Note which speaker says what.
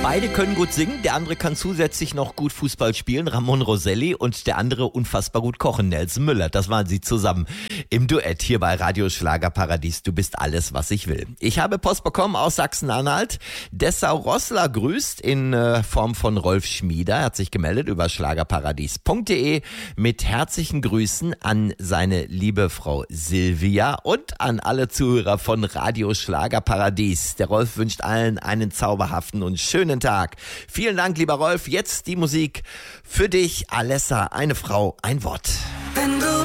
Speaker 1: Beide können gut singen, der andere kann zusätzlich noch gut Fußball spielen, Ramon Roselli, und der andere unfassbar gut kochen, Nelson Müller. Das waren sie zusammen im Duett hier bei Radio Schlagerparadies. Du bist alles, was ich will. Ich habe Post bekommen aus Sachsen-Anhalt. Dessau Rossler grüßt in Form von Rolf Schmieder. Er hat sich gemeldet über schlagerparadies.de mit herzlichen Grüßen an seine liebe Frau Silvia und an alle Zuhörer von Radio Schlagerparadies. Der Rolf wünscht allen einen zauberhaften und schönen Tag. Vielen Dank, lieber Rolf. Jetzt die Musik für dich, Alessa, eine Frau, ein Wort.
Speaker 2: Wenn du